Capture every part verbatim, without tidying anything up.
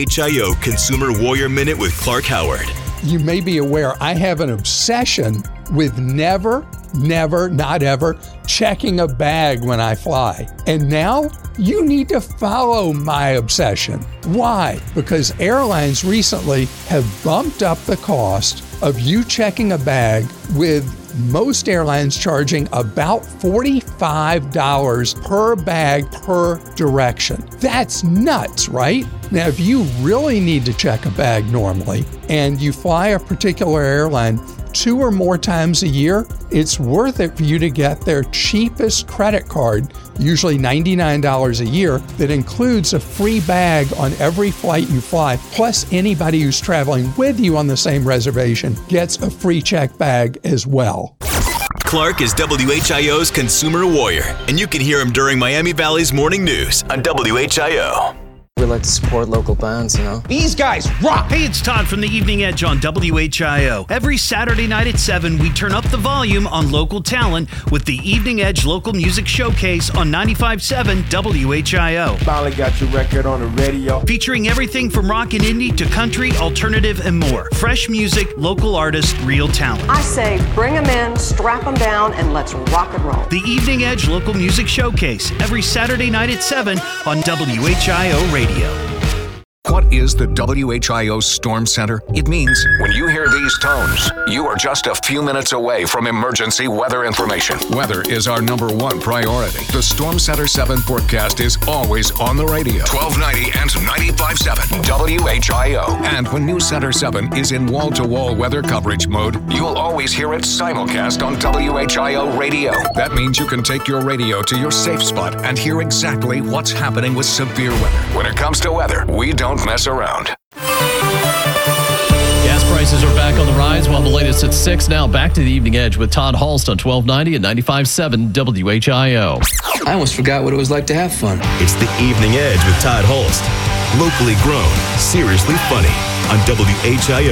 H I O Consumer Warrior Minute with Clark Howard. You may be aware I have an obsession with never, never, not ever checking a bag when I fly. And now you need to follow my obsession. Why? Because airlines recently have bumped up the cost of you checking a bag, with most airlines charging about forty-five dollars per bag per direction. That's nuts, right? Now, if you really need to check a bag normally and you fly a particular airline two or more times a year, it's worth it for you to get their cheapest credit card, usually ninety-nine dollars a year, that includes a free bag on every flight you fly. Plus, anybody who's traveling with you on the same reservation gets a free check bag as well. Clark is W H I O's Consumer Warrior, and you can hear him during Miami Valley's Morning News on W H I O. We like to support local bands, you know. These guys rock! Hey, it's Todd from the Evening Edge on W H I O. Every Saturday night at seven, we turn up the volume on local talent with the Evening Edge Local Music Showcase on ninety-five point seven W H I O. Finally got your record on the radio. Featuring everything from rock and indie to country, alternative, and more. Fresh music, local artists, real talent. I say bring them in, strap them down, and let's rock and roll. The Evening Edge Local Music Showcase, every Saturday night at seven on W H I O Radio. What is the W H I O Storm Center? It means when you hear these tones, you are just a few minutes away from emergency weather information. Weather is our number one priority. The Storm Center seven forecast is always on the radio. twelve ninety and ninety-five point seven W H I O. And when News Center seven is in wall-to-wall weather coverage mode, you'll always hear it simulcast on W H I O radio. That means you can take your radio to your safe spot and hear exactly what's happening with severe weather. When it comes to weather, we don't mess around. Gas prices are back on the rise, while the latest at six. Now back to the Evening Edge with Todd Halst on twelve ninety and ninety-five point seven W H I O. I almost forgot what it was like to have fun. It's the Evening Edge with Todd Holst. Locally grown, seriously funny on W H I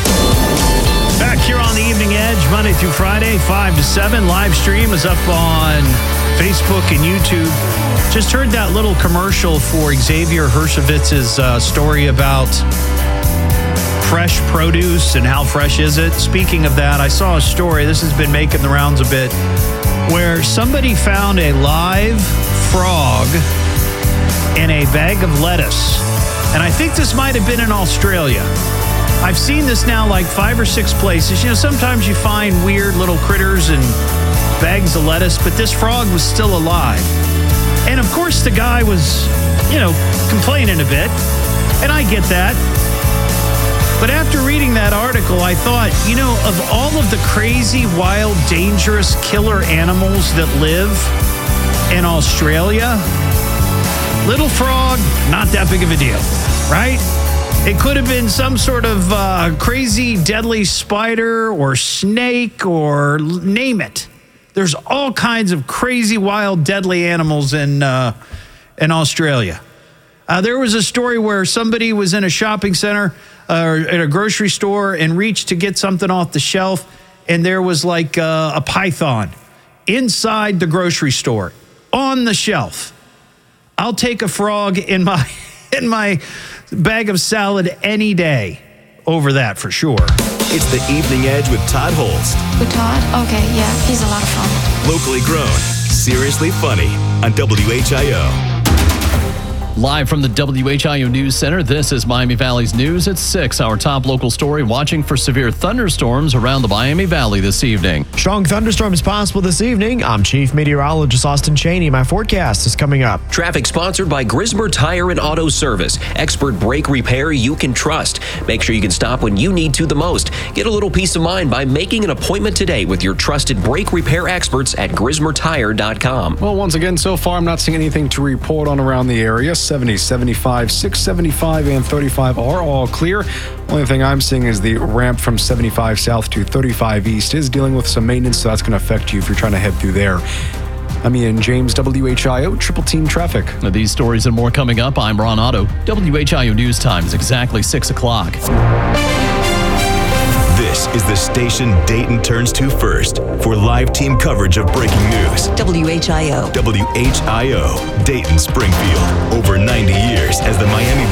O. Back here on the Evening Edge, Monday through Friday, five to seven. Live stream is up on Facebook and YouTube. Just heard that little commercial for Xavier Hershowitz's uh, story about fresh produce and how fresh is it. Speaking of that, I saw a story, this has been making the rounds a bit, where somebody found a live frog in a bag of lettuce. And I think this might have been in Australia. I've seen this now like five or six places. You know, sometimes you find weird little critters and bags of lettuce, but this frog was still alive. And of course, the guy was, you know, complaining a bit. And I get that. But after reading that article, I thought, you know, of all of the crazy, wild, dangerous killer animals that live in Australia, little frog, not that big of a deal, right? It could have been some sort of uh, crazy, deadly spider or snake or name it. There's all kinds of crazy, wild, deadly animals in uh, in Australia. Uh, there was a story where somebody was in a shopping center uh, or at a grocery store and reached to get something off the shelf, and there was like uh, a python inside the grocery store on the shelf. I'll take a frog in my in my bag of salad any day over that for sure. It's the Evening Edge with Todd Holst. With Todd? Okay, yeah, he's a lot of fun. Locally grown, seriously funny on W H I O. Live from the W H I O News Center, this is Miami Valley's News at six. Our top local story, watching for severe thunderstorms around the Miami Valley this evening. Strong thunderstorms possible this evening. I'm Chief Meteorologist Austin Cheney. My forecast is coming up. Traffic sponsored by Grismer Tire and Auto Service. Expert brake repair you can trust. Make sure you can stop when you need to the most. Get a little peace of mind by making an appointment today with your trusted brake repair experts at grismer tire dot com. Well, once again, so far I'm not seeing anything to report on around the area. seventy, seventy-five, six seventy-five, and thirty-five are all clear. Only thing I'm seeing is the ramp from seventy-five south to thirty-five east is dealing with some maintenance, so that's going to affect you if you're trying to head through there. I'm Ian James, W H I O, Triple Team Traffic. Now, these stories and more coming up. I'm Ron Otto. W H I O News Time is exactly six o'clock. This is the station Dayton turns to first for live team coverage of breaking news. W H I O. W H I O, Dayton Springfield. Over ninety years as the Miami